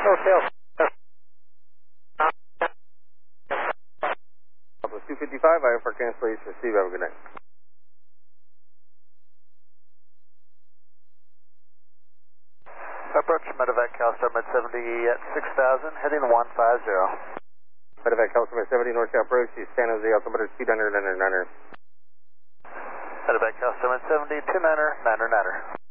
Hotel. 255, I for cancellation received. Have a good night. Approach Medevac Calstar Med 70 at 6,000, heading 150. Medevac Calstar Med 70, North South Approach, San Jose, altimeter 29er. Medevac Calstar Med 70, 29er.